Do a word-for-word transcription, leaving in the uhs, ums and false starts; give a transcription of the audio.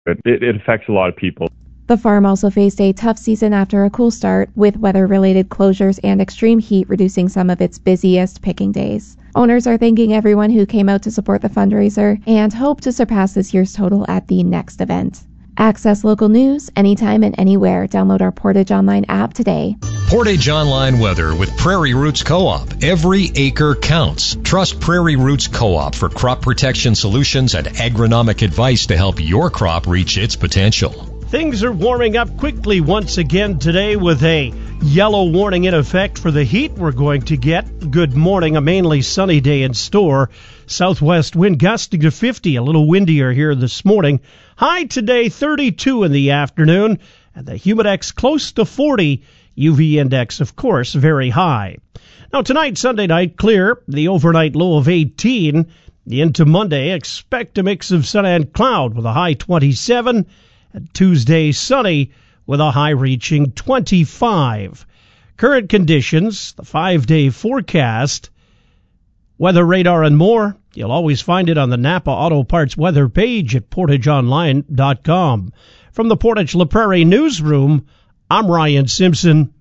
It, it, it affects a lot of people. The farm also faced a tough season after a cool start, with weather-related closures and extreme heat reducing some of its busiest picking days. Owners are thanking everyone who came out to support the fundraiser and hope to surpass this year's total at the next event. Access local news anytime and anywhere. Download our Portage Online app today. Portage Online weather with Prairie Roots Co-op. Every acre counts. Trust Prairie Roots Co-op for crop protection solutions and agronomic advice to help your crop reach its potential. Things are warming up quickly once again today with a yellow warning in effect for the heat we're going to get. Good morning, a mainly sunny day in store. Southwest wind gusting to fifty, a little windier here this morning. High today, thirty-two in the afternoon, and the humidex close to forty. U V index, of course, very high. Now tonight, Sunday night, clear. The overnight low of eighteen. Into Monday, expect a mix of sun and cloud with a high twenty-seven. And Tuesday, sunny with a high reaching twenty-five. Current conditions, the five-day forecast, weather radar and more. You'll always find it on the Napa Auto Parts weather page at portage online dot com. From the Portage La Prairie newsroom, I'm Ryan Simpson.